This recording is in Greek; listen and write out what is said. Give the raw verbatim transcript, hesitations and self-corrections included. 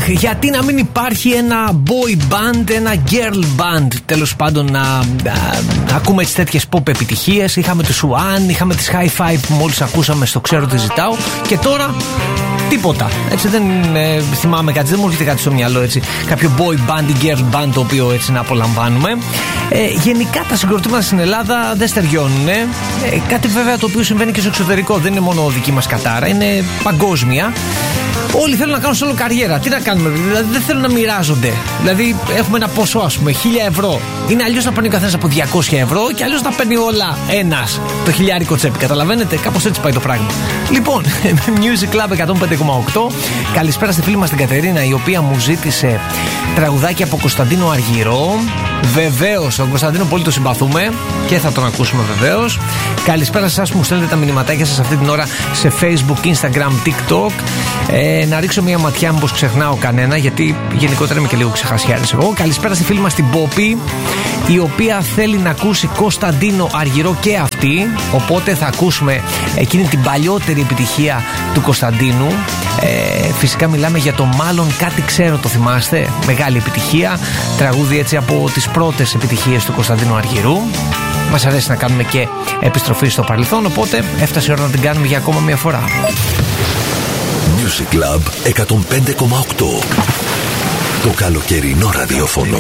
Αχ, γιατί να μην υπάρχει ένα boy band, ένα girl band, τέλος πάντων να, να, να ακούμε τις τέτοιες pop επιτυχίες. Είχαμε τους One, είχαμε τις High Five που μόλις ακούσαμε στο Ξέρω τι ζητάω. Και τώρα τίποτα. Έτσι δεν ε, θυμάμαι κάτι, δεν μου έρχεται κάτι στο μυαλό έτσι. Κάποιο boy band ή girl band το οποίο έτσι να απολαμβάνουμε. Ε, γενικά τα συγκροτήματα στην Ελλάδα δεν στεριώνουν. Ε, κάτι βέβαια το οποίο συμβαίνει και στο εξωτερικό. Δεν είναι μόνο δική μας κατάρα, είναι παγκόσμια. Όλοι θέλουν να κάνουν solo καριέρα. Τι να κάνουμε, δηλαδή δεν θέλουν να μοιράζονται. Δηλαδή έχουμε ένα ποσό, ας πούμε, χίλια ευρώ. Είναι αλλιώς να παίρνει ο καθένας από διακόσια ευρώ και αλλιώς να παίρνει όλα ένας το χιλιάρικο τσέπη. Καταλαβαίνετε, κάπως έτσι πάει το πράγμα. Λοιπόν, Music Club εκατόν πέντε κόμμα οκτώ. Καλησπέρα στη φίλη μας την Κατερίνα, η οποία μου ζήτησε τραγουδάκι από Κωνσταντίνο Αργυρό. Βεβαίως, τον Κωνσταντίνο πολύ το συμπαθούμε και θα τον ακούσουμε βεβαίως. Καλησπέρα σε εσάς που μου στέλνετε τα μηνυματάκια σας αυτή την ώρα σε Facebook, Instagram, TikTok. Ε, να ρίξω μια ματιά, μήπως ξεχνάω κανένα, γιατί γενικότερα είμαι και λίγο ξεχασιάρης εγώ. Καλησπέρα στη φίλη μας την Πόπη, η οποία θέλει να ακούσει Κωνσταντίνο Αργυρό και αυτή. Οπότε θα ακούσουμε εκείνη την παλιότερη επιτυχία του Κωνσταντίνου. Ε, φυσικά μιλάμε για το Μάλλον Κάτι Ξέρω, το θυμάστε? Μεγάλη επιτυχία. Τραγούδι έτσι από τις πρώτες επιτυχίες του Κωνσταντίνου Αργυρού. Μας αρέσει να κάνουμε και επιστροφή στο παρελθόν, οπότε έφτασε η ώρα να την κάνουμε για ακόμα μια φορά. Music Club εκατόν πέντε κόμμα οκτώ. Το καλοκαιρινό ραδιόφωνο.